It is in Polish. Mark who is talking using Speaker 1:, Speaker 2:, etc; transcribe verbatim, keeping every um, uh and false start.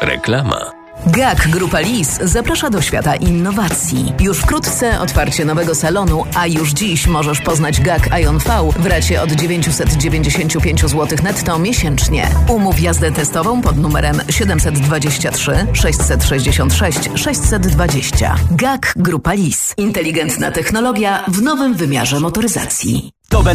Speaker 1: Reklama.
Speaker 2: G A K Grupa Lis zaprasza do świata innowacji. Już wkrótce otwarcie nowego salonu, a już dziś możesz poznać G A K Ion V w racie od dziewięćset dziewięćdziesiąt pięć złotych netto miesięcznie. Umów jazdę testową pod numerem siedem dwa trzy sześć sześć sześć sześć dwa zero. G A K Grupa Lis. Inteligentna technologia w nowym wymiarze motoryzacji.
Speaker 3: To